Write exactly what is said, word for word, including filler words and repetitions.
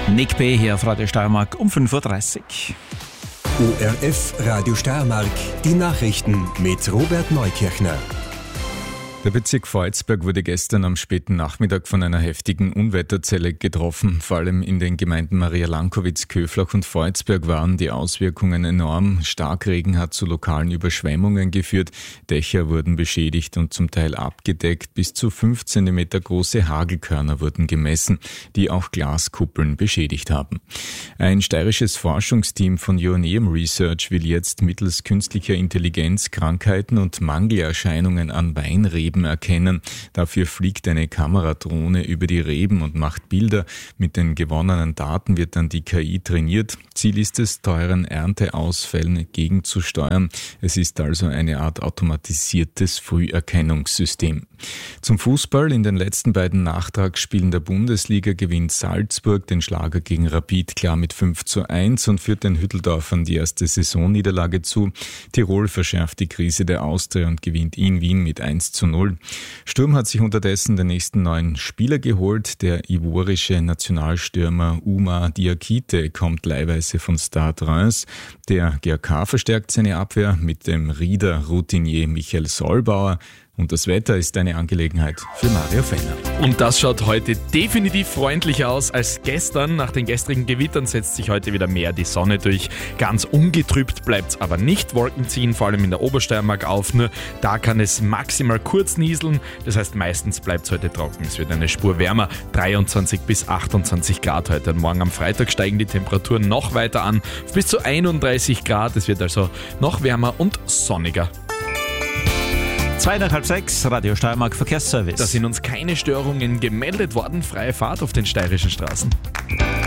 Nick B. hier auf Radio Steiermark um fünf Uhr dreißig. O R F Radio Steiermark, die Nachrichten mit Robert Neukirchner. Der Bezirk Vorarlberg wurde gestern am späten Nachmittag von einer heftigen Unwetterzelle getroffen. Vor allem in den Gemeinden Maria Lankowitz, Köflach und Vorarlberg waren die Auswirkungen enorm. Starkregen hat zu lokalen Überschwemmungen geführt. Dächer wurden beschädigt und zum Teil abgedeckt. Bis zu fünf Zentimeter große Hagelkörner wurden gemessen, die auch Glaskuppeln beschädigt haben. Ein steirisches Forschungsteam von Joanneum Research will jetzt mittels künstlicher Intelligenz Krankheiten und Mangelerscheinungen an Weinreben erkennen. Dafür fliegt eine Kameradrohne über die Reben und macht Bilder. Mit den gewonnenen Daten wird dann die K I trainiert. Ziel ist es, teuren Ernteausfällen entgegenzusteuern. Es ist also eine Art automatisiertes Früherkennungssystem. Zum Fußball. In den letzten beiden Nachtragsspielen der Bundesliga gewinnt Salzburg den Schlager gegen Rapid klar mit fünf zu eins und führt den Hütteldorfern die erste Saisonniederlage zu. Tirol verschärft die Krise der Austria und gewinnt in Wien mit eins zu null. Sturm hat sich unterdessen den nächsten neuen Spieler geholt. Der ivorische Nationalstürmer Oumar Diakite kommt leihweise von Stade Reims. Der G A K verstärkt seine Abwehr mit dem Rieder Routinier Michael Solbauer. Und das Wetter ist eine Angelegenheit für Mario Fenner. Und das schaut heute definitiv freundlicher aus als gestern. Nach den gestrigen Gewittern setzt sich heute wieder mehr die Sonne durch. Ganz ungetrübt bleibt es aber nicht. Wolken ziehen vor allem in der Obersteiermark auf. Nur da kann es maximal kurz nieseln. Das heißt, meistens bleibt es heute trocken. Es wird eine Spur wärmer. dreiundzwanzig bis achtundzwanzig Grad heute. Und morgen am Freitag steigen die Temperaturen noch weiter an. Bis zu einunddreißig Grad. Es wird also noch wärmer und sonniger. Zwei nach halb sechs, Radio Steiermark Verkehrsservice. Da sind uns keine Störungen gemeldet worden. Freie Fahrt auf den steirischen Straßen.